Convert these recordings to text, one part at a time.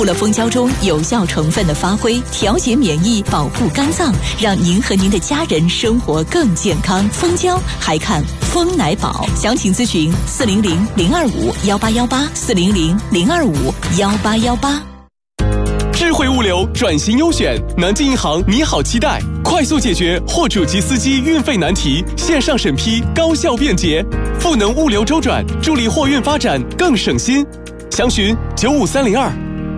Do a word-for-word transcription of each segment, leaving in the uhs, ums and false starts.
除了蜂胶中有效成分的发挥，调节免疫，保护肝脏，让您和您的家人生活更健康。蜂胶还看蜂奶宝，详情咨询四零零零二五幺八幺八四零零零二五幺八幺八。 智慧物流转型优选，南京银行你好期待，快速解决货主及司机运费难题，线上审批高效便捷，赋能物流周转，助力货运发展更省心。详询九五三零二。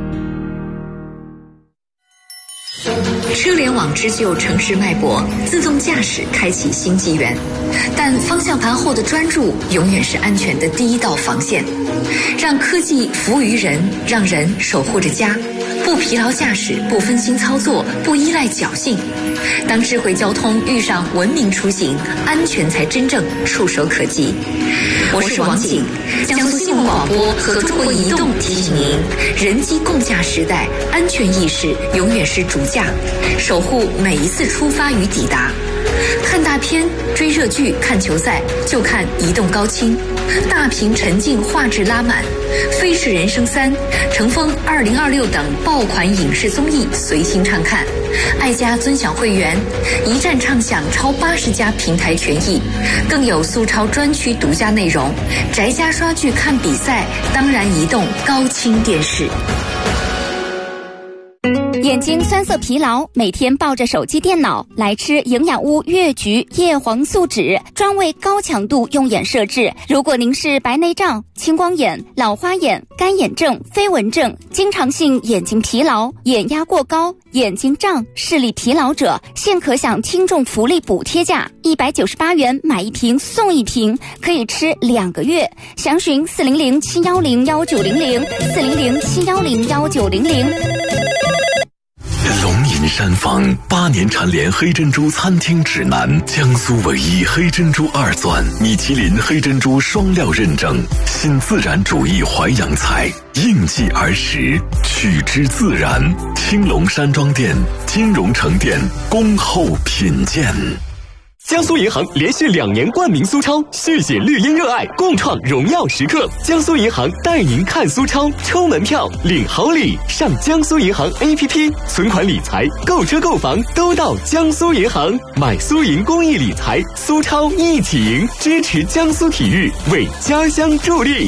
车联网织就城市脉搏，自动驾驶开启新纪元。但方向盘后的专注永远是安全的第一道防线。让科技服务于人，让人守护着家。不疲劳驾驶，不分心操作，不依赖侥幸。当智慧交通遇上文明出行，安全才真正触手可及。我是王景，江苏新闻广播和中国移动提醒您：人机共驾时代，安全意识永远是主驾，守护每一次出发与抵达。看大片、追热剧、看球赛，就看移动高清，大屏沉浸画质拉满，《飞驰人生三》、《乘风二零二六》等爆款影视综艺随心畅看。爱家尊享会员，一站畅享超八十家平台权益，更有苏超专区独家内容。宅家刷剧看比赛，当然移动高清电视。 眼睛酸涩疲劳，每天抱着手机电脑来吃营养屋越橘叶黄素酯，专为高强度用眼设置。如果您是白内障、青光眼、老花眼、干眼症、飞蚊症、经常性眼睛疲劳、眼压过高、眼睛胀、视力疲劳者，现可享听众福利补贴价一百九十八元买一瓶送一瓶，可以吃两个月。详询四零零七幺零幺九零零四零零七幺零幺九零零。 龙吟山坊八年蝉联黑珍珠餐厅指南，江苏唯一黑珍珠二钻，米其林黑珍珠双料认证，新自然主义淮扬菜，应季而食，取之自然。青龙山庄店、金融城店恭候品鉴。 江苏银行连续两年冠名苏超，续写绿茵热爱，共创荣耀时刻。江苏银行带您看苏超，抽门票领好礼，上江苏银行 A P P， 存款理财、购车购房都到江苏银行，买苏银公益理财，苏超一起赢，支持江苏体育，为家乡助力。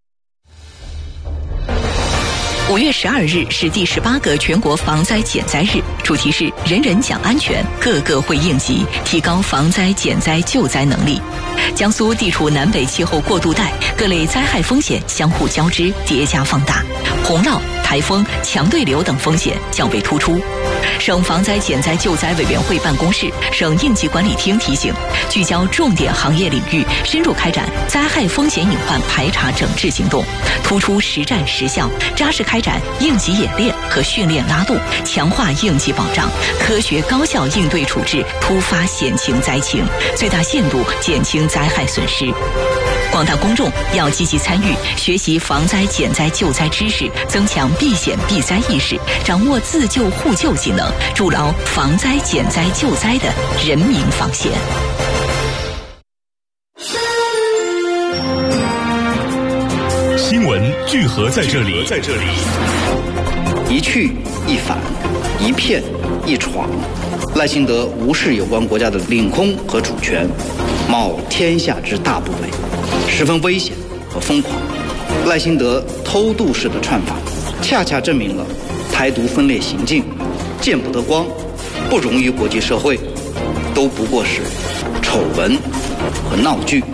五月十二日是第十八个全国防灾减灾日，主题是人人讲安全，个个会应急，提高防灾减灾救灾能力。江苏地处南北气候过渡带，各类灾害风险相互交织叠加放大，洪涝、台风、强对流等风险较为突出。省防灾减灾救灾委员会办公室、省应急管理厅提醒，聚焦重点行业领域，深入开展灾害风险隐患排查整治行动，突出实战实效，扎实开展应急演练和训练拉动，强化应急保障，科学高效应对处置突发险情灾情，最大限度减轻灾害损失。广大公众要积极参与，学习防灾减灾救灾知识，增强避险避灾意识，掌握自救互救技能，筑牢防灾减灾救灾的人民防线。 新闻聚合在这里，在这里， 一去一返，一骗一闯。赖清德无视有关国家的领空和主权，冒天下之大不韪，十分危险和疯狂。赖清德偷渡式的串法，恰恰证明了台独分裂行径见不得光，不容于国际社会，都不过是丑闻和闹剧。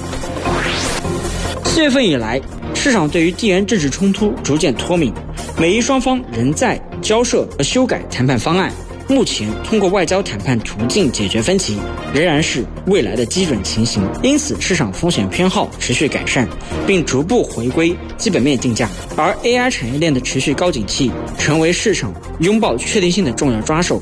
四月份以来，市场对于地缘政治冲突逐渐脱敏，美伊双方仍在交涉和修改谈判方案。目前通过外交谈判途径解决分歧仍然是未来的基准情形，因此市场风险偏好持续改善，并逐步回归基本面定价。而 A I 产业链的持续高景气成为市场拥抱确定性的重要抓手。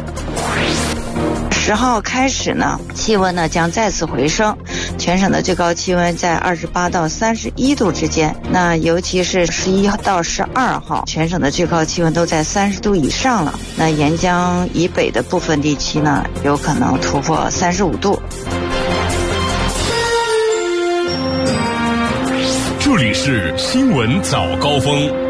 十号开始呢，气温呢将再次回升，全省的最高气温在二十八到三十一度之间。那尤其是十一到十二号，全省的最高气温都在三十度以上了。那沿江以北的部分地区呢，有可能突破三十五度。 这里是新闻早高峰。